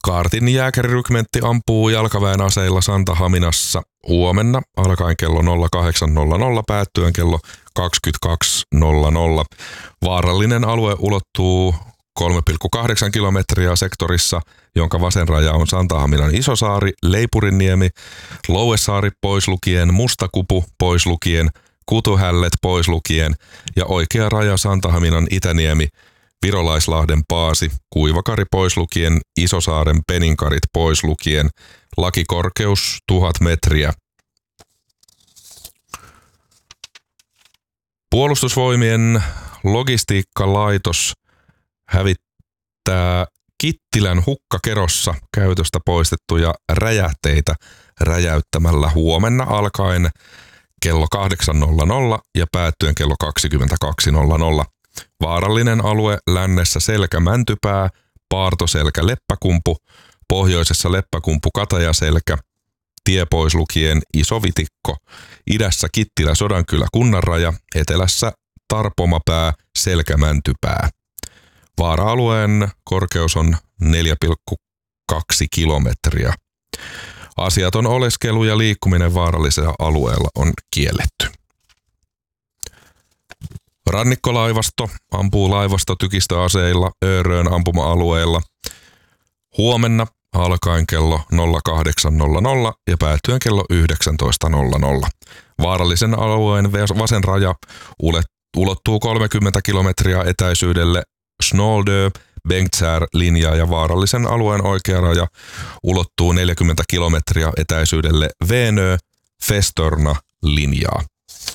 Kaartin jääkärirykmentti ampuu jalkaväen aseilla Santahaminassa huomenna alkaen kello 08.00 päättyen kello 22.00. Vaarallinen alue ulottuu 3,8 kilometriä sektorissa, jonka vasen raja on Santahaminan Isosaari, Leipurinniemi, Louesaari pois lukien, Mustakupu pois lukien, Kutuhället pois lukien ja oikea raja Santahaminan Itäniemi, Virolaislahden Paasi, Kuivakari pois lukien, Isosaaren Peninkarit pois lukien, lakikorkeus 1000 metriä. Puolustusvoimien logistiikkalaitos hävittää Kittilän hukkakerossa käytöstä poistettuja räjähteitä räjäyttämällä huomenna alkaen kello 8.00 ja päättyen kello 22.00. Vaarallinen alue lännessä Selkä-Mäntypää, Paartoselkä-Leppäkumpu, pohjoisessa Leppäkumpu-Katajaselkä, tie pois lukien Iso-Vitikko, idässä Kittilä-Sodankylä kunnanraja, etelässä Tarpomapää, Selkä-Mäntypää. Vaara-alueen korkeus on 4,2 kilometriä. Asiaton oleskelu ja liikkuminen vaarallisella alueella on kielletty. Rannikkolaivasto ampuu laivastotykistöaseilla Örön ampuma-alueella huomenna alkaen kello 08.00 ja päättyen kello 19.00. Vaarallisen alueen vasen raja ulottuu 30 kilometriä etäisyydelle Snoldö, Bengtsär-linjaa ja vaarallisen alueen oikea raja ulottuu 40 kilometriä etäisyydelle Venö, Festörna-linjaa.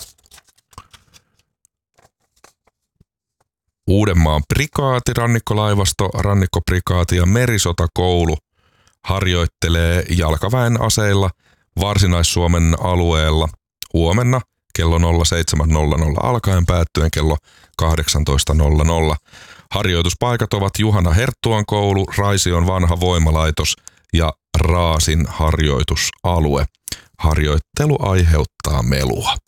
Uudenmaan prikaati, rannikkolaivasto, rannikkoprikaati ja merisotakoulu harjoittelee jalkaväen aseilla Varsinais-Suomen alueella huomenna kello 07.00 alkaen päättyen kello 18.00. Harjoituspaikat ovat Juhana Herttuan koulu, Raision vanha voimalaitos ja Raasin harjoitusalue. Harjoittelu aiheuttaa melua.